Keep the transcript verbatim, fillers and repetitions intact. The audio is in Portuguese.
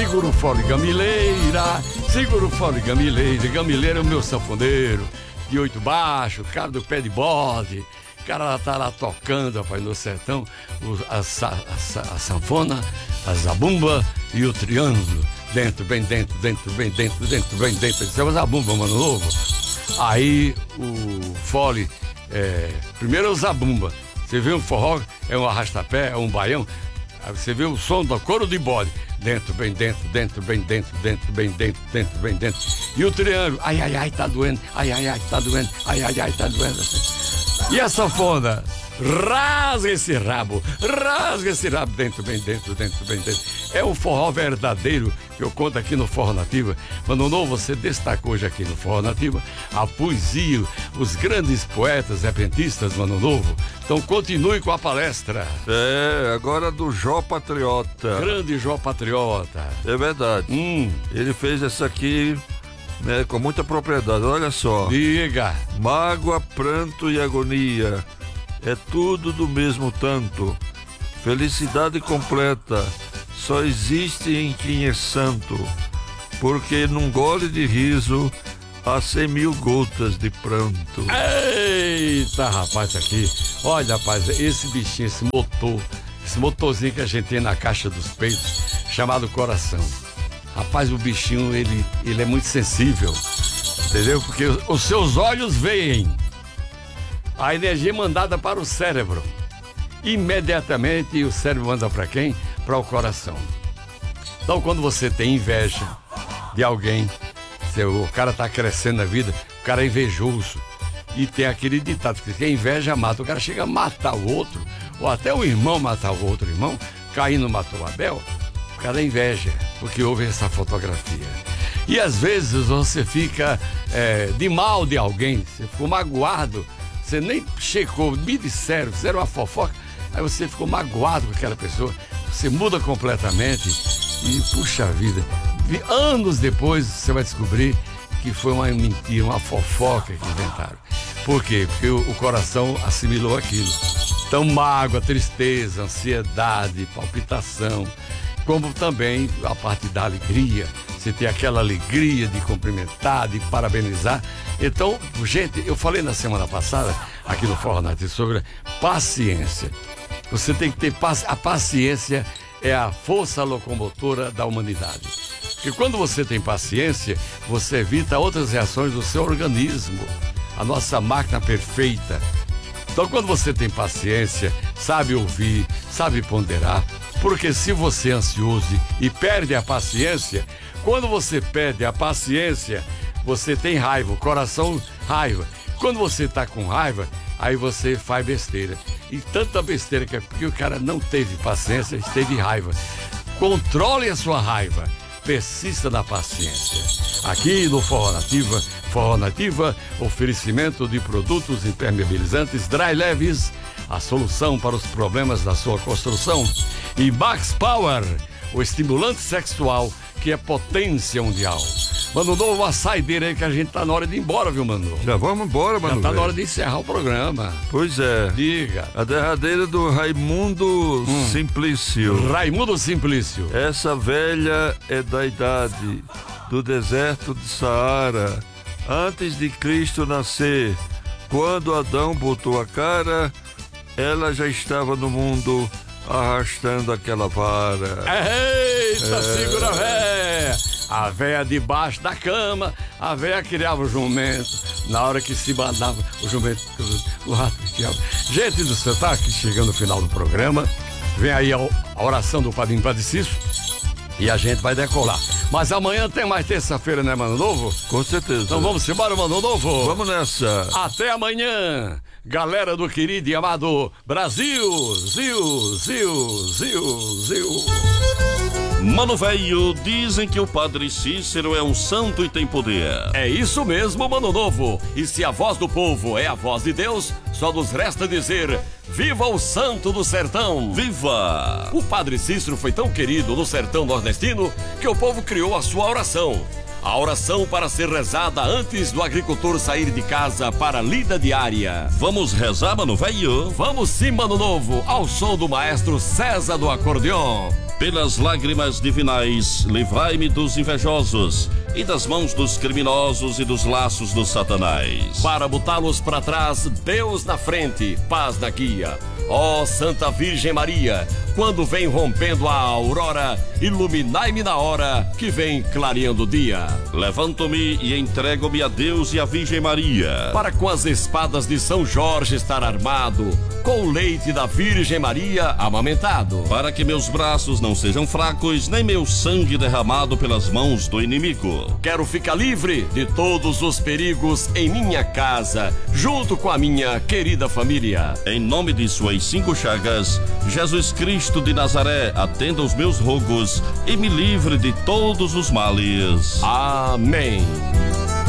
segura o fole gamileira, segura o fole gamileira, gamileira é o meu sanfoneiro, de oito baixo, cara do pé de bode, o cara tá lá tocando, rapaz, no sertão, o, a, a, a, a sanfona, a zabumba e o triângulo, dentro, bem dentro, dentro, bem dentro, dentro, bem dentro, isso é uma zabumba, mano novo. Aí o fole, é, primeiro é o zabumba, você vê um forró, é um arrastapé, é um baião, aí você vê o som do couro de bode, dentro, bem dentro, dentro, bem dentro, dentro, bem dentro, dentro, bem dentro. E o triângulo, ai, ai, ai, tá doendo, ai, ai, ai, tá doendo, ai, ai, ai, tá doendo. E a sanfona, rasga esse rabo, rasga esse rabo, dentro, bem dentro, dentro, bem dentro. É um forró verdadeiro que eu conto aqui no Forró Nativa. Mano Novo, você destacou hoje aqui no Forró Nativa a poesia, os grandes poetas repentistas, Mano Novo. Então continue com a palestra. É, agora do Jó Patriota. Grande Jó Patriota. É verdade. Hum. Ele fez essa aqui, né, com muita propriedade. Olha só. Diga. Mágoa, pranto e agonia, é tudo do mesmo tanto. Felicidade completa só existe em quem é santo, porque num gole de riso há cem mil gotas de pranto. Eita, rapaz, aqui. Olha, rapaz, esse bichinho, esse motor, esse motorzinho que a gente tem na caixa dos peitos, chamado coração. Rapaz, o bichinho, ele, ele é muito sensível, entendeu? Porque os seus olhos veem a energia mandada para o cérebro. Imediatamente o cérebro manda para quem? Para o coração. Então, quando você tem inveja de alguém, o cara tá crescendo na vida, o cara é invejoso. E tem aquele ditado que quem inveja mata. O cara chega a matar o outro, ou até o irmão matar o outro irmão. Caíno matou Abel. O cara é inveja, porque houve essa fotografia. E às vezes você fica é, de mal de alguém, você ficou magoado, você nem checou, me disseram, fizeram uma fofoca, aí você ficou magoado com aquela pessoa, você muda completamente e, puxa vida, anos depois você vai descobrir que foi uma mentira, uma fofoca que inventaram. Por quê? Porque o, o coração assimilou aquilo. Então, mágoa, tristeza, ansiedade, palpitação, como também a parte da alegria. Você tem aquela alegria de cumprimentar, de parabenizar. Então, gente, eu falei na semana passada, aqui no Forró Nativa, sobre paciência. Você tem que ter paciência. A paciência é a força locomotora da humanidade. Porque quando você tem paciência, você evita outras reações do seu organismo. A nossa máquina perfeita. Então, quando você tem paciência, sabe ouvir, sabe ponderar. Porque se você é ansioso e perde a paciência, quando você perde a paciência, você tem raiva, o coração raiva. Quando você está com raiva, aí você faz besteira. E tanta besteira que é porque o cara não teve paciência, teve raiva. Controle a sua raiva, persista na paciência. Aqui no Forró Nativa, Forró Nativa, oferecimento de produtos impermeabilizantes Dry Leves, a solução para os problemas da sua construção. E Max Power, o estimulante sexual que é potência mundial. Mano Novo, a saideira aí que a gente tá na hora de ir embora, viu, Mano? Já vamos embora, Mano. Já tá na hora de encerrar o programa. Pois é. Diga. A derradeira do Raimundo hum. Simplício. Raimundo Simplício. Essa velha é da idade do deserto de Saara, antes de Cristo nascer. Quando Adão botou a cara, ela já estava no mundo arrastando aquela vara. Eita, é. Segura a véia. A véia debaixo da cama, a véia criava o jumento. Na hora que se mandava o jumento, o rato que criava. Gente do céu, tá aqui chegando o final do programa. Vem aí a, a oração do Padrinho Padre Cício e a gente vai decolar. Mas amanhã tem mais terça-feira, né, Mano Novo? Com certeza. Então vamos embora, Mano Novo? Vamos nessa. Até amanhã, galera do querido e amado Brasil. Ziu, ziu, ziu, ziu. Mano Velho, dizem que o Padre Cícero é um santo e tem poder. É isso mesmo, Mano Novo. E se a voz do povo é a voz de Deus, só nos resta dizer: viva o santo do sertão! Viva! O Padre Cícero foi tão querido no sertão nordestino que o povo criou a sua oração. A oração para ser rezada antes do agricultor sair de casa para a lida diária. Vamos rezar, Mano Velho? Vamos sim, Mano Novo, ao som do maestro César do acordeon. Pelas lágrimas divinais, livrai-me dos invejosos e das mãos dos criminosos e dos laços do Satanás. Para botá-los para trás, Deus na frente, paz na guia. Ó Santa Virgem Maria, quando vem rompendo a aurora, iluminai-me na hora que vem clareando o dia. Levanto-me e entrego-me a Deus e a Virgem Maria, para com as espadas de São Jorge estar armado, com o leite da Virgem Maria amamentado. Para que meus braços não sejam fracos, nem meu sangue derramado pelas mãos do inimigo. Quero ficar livre de todos os perigos em minha casa, junto com a minha querida família. Em nome de suas cinco chagas, Jesus Cristo de Nazaré, atenda os meus rogos e me livre de todos os males. Amém.